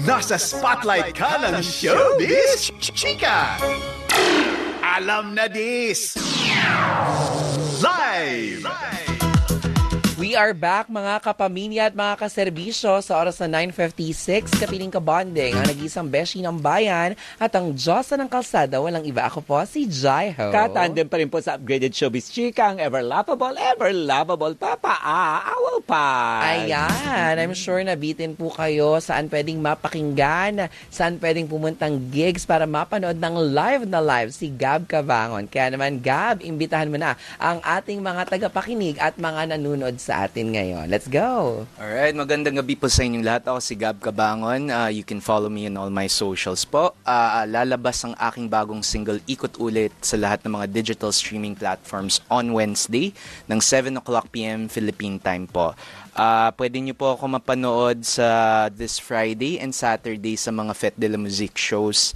Nasa spotlight ka ng showbiz chika. Alam na this. Live! We are back mga kapamilya at mga kaserbisyo sa oras na 9:56. Kapiling kabonding ang nag-isang beshi ng bayan at ang Diyosa ng kalsada. Walang iba, ako po si Jaiho. Katandem pa rin po sa upgraded showbiz chika, ang ever lovable Papa Awal pa. Ayan, I'm sure nabitin po kayo saan pwedeng mapakinggan, saan pwedeng pumuntang gigs para mapanood ng live na live si Gab Cabangon. Kaya naman Gab, imbitahan mo na ang ating mga tagapakinig at mga nanonood sa atin ngayon. Let's go! Alright, magandang gabi po sa inyong lahat. Ako si Gab Cabangon. You can follow me on all my socials po. Lalabas ang aking bagong single, Ikot Ulit, sa lahat ng mga digital streaming platforms on Wednesday ng 7:00 p.m. Philippine time po. Pwede nyo po ako mapanood sa this Friday and Saturday sa mga Fête de la Musique shows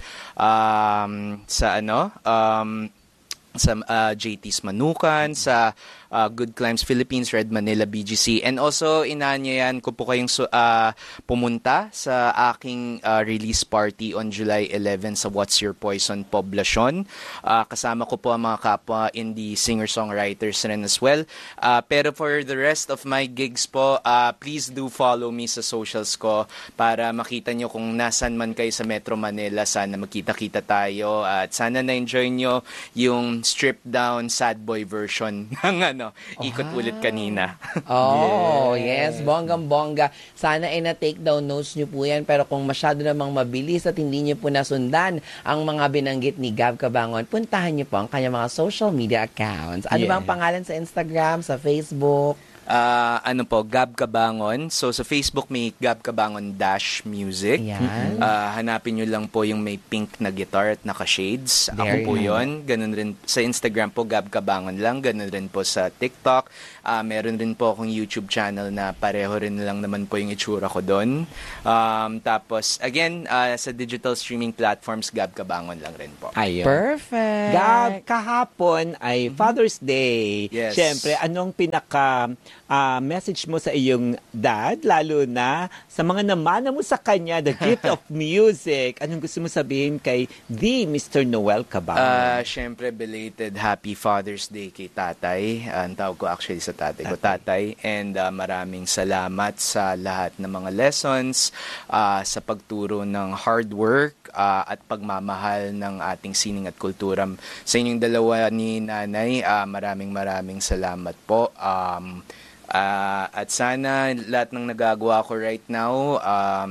sa JT's Manukan, sa Good Climbs Philippines, Red Manila BGC. And also, inaanyayan ko po kayong pumunta sa aking release party on July 11 sa What's Your Poison Poblacion. Kasama ko po ang mga kapwa indie singer-songwriters rin as well. Pero for the rest of my gigs po, please do follow me sa socials ko para makita nyo kung nasan man kayo sa Metro Manila. Sana magkita-kita tayo at sana na-enjoy nyo yung stripped down sad boy version ng Ikot Ulit kanina. Yes, bonggang-bongga. Sana ay na-take down notes nyo po yan, pero kung masyado namang mabilis at hindi nyo po nasundan ang mga binanggit ni Gab Cabangon, puntahan nyo po ang kanyang mga social media accounts. Ano ba ang pangalan sa Instagram, sa Facebook? Gab Cabangon. So, sa Facebook may Gab Cabangon -music. Yan. Hanapin nyo lang po yung may pink na guitar at naka-shades. Ako po yun. Ganun rin sa Instagram po, Gab Cabangon lang. Ganun rin po sa TikTok. Meron rin po akong YouTube channel na pareho rin lang naman po yung itsura ko doon. Tapos, again, sa digital streaming platforms, Gab Cabangon lang rin po. Ayun. Perfect. Gab, kahapon ay Father's Day. Yes. Siyempre, anong message mo sa iyong dad, lalo na sa mga namana mo sa kanya, the gift of music? Anong gusto mo sabihin kay the Mr. Noel Cabangon? Siyempre, belated Happy Father's Day kay tatay. Ang tawag ko actually sa tatay ko, tatay. And maraming salamat sa lahat ng mga lessons, sa pagturo ng hard work, at pagmamahal ng ating sining at kultura. Sa inyong dalawa ni nanay, maraming salamat po. At sana lahat ng nagagawa ko right now,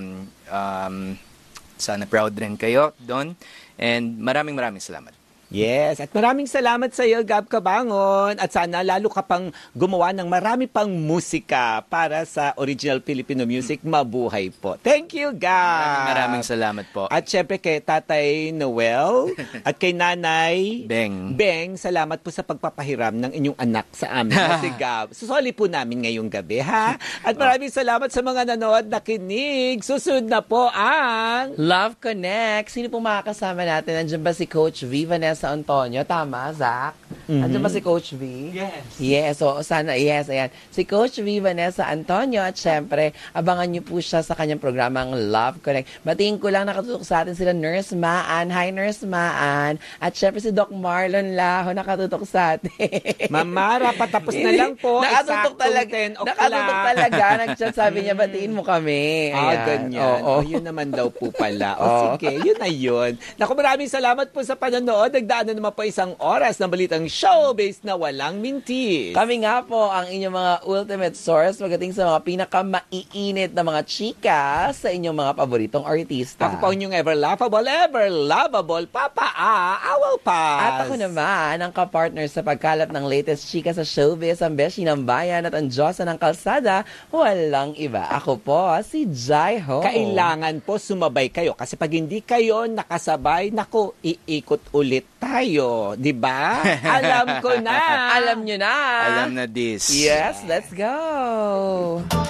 sana proud rin kayo doon. And maraming salamat. Yes, at maraming salamat sa iyo, Gab Cabangon. At sana lalo ka pang gumawa ng marami pang musika para sa original Filipino music. Mabuhay po. Thank you, Gab. Maraming salamat po. At syempre kay Tatay Noel at kay Nanay Beng, salamat po sa pagpapahiram ng inyong anak sa amin na si Gab. Susoli po namin ngayong gabi, ha? At maraming salamat sa mga nanood na kinig. Susunod na po ang Love Connect. Sino po makakasama natin? Nandiyan ba si Coach V, Vanessa Antonio? Tama, Zach? Nandiyan ba si Coach V? Yes. Yes, so sana, yes, ayan. Si Coach V, Vanessa Antonio, at syempre, abangan niyo po siya sa kanyang programang Love Connect. Batiin ko lang, nakatutok sa atin sila Nurse Maan. Hi, Nurse Maan. At syempre si Doc Marlon Laho, nakatutok sa atin. Mamara, patapos na lang po. Nakatutok talaga. 10 o'clock. Nakatutok talaga. Nag-chat, sabi niya, batiin mo kami. Ganyan. Yun naman daw po pala. Sige, yun na yun. Naku, maraming salamat po sa panonood. Nagdaan na naman po isang oras ng balitang showbiz na walang mintis. Kami nga po ang inyong mga ultimate source pagdating sa mga pinakamaiinit na mga chika sa inyong mga paboritong artista. Ako po inyong ever lovable Papa Awal Paz. At ako naman ang kapartner sa pagkalat ng latest chika sa showbiz, ang beshi ng bayan at ang Diyosa ng kalsada, walang iba. Ako po si Jaiho. Kailangan po sumabay kayo kasi pag hindi kayo nakasabay, naku, iikot ulit tayo. Diba? Alam ko na. Alam nyo na. Alam na this. Yes, let's go.